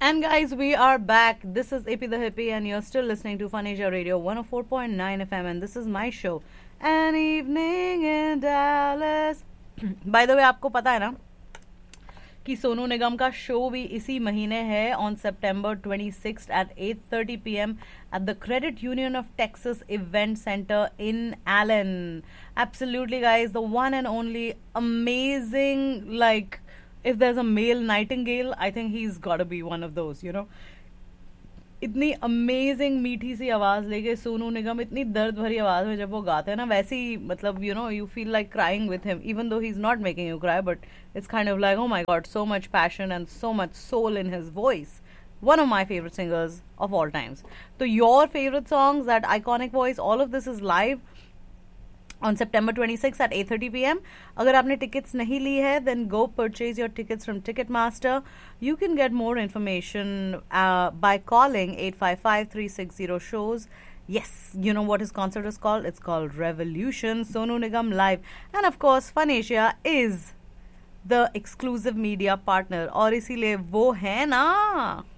And guys, we are back. This is AP the Hippie, and you're still listening to Fun Asia Radio 104.9 FM, and this is my show, An Evening in Dallas. By the way, आपको पता है ना कि सोनू निगम का show भी इसी महीने है on September 26th at 8:30 p.m. at the Credit Union of Texas Event Center in Allen. Absolutely, guys, the one and only amazing, like, if there's a male Nightingale, I think he's got to be one of those, you know. इतनी amazing मीठी सी आवाज़ लेके सोनू निगम इतनी दर्द भरी आवाज़ में जब वो गाते हैं ना, वैसे ही मतलब you know you feel like crying with him, even though he is not making you cry, but it's kind of like, oh my God, so much passion and so much soul in his voice. One of my favorite singers of all times. So your favorite songs, that iconic voice, all of this is live on September 26th at 8:30 p.m. अगर आपने tickets नहीं ली है, then go purchase your tickets from Ticketmaster. You can get more information by calling 855-360-SHOWS. Yes, you know what his concert is called? It's called Revolution, Sonu Nigam Live. And of course, Fun Asia is the exclusive media partner. और इसीलिए वो है ना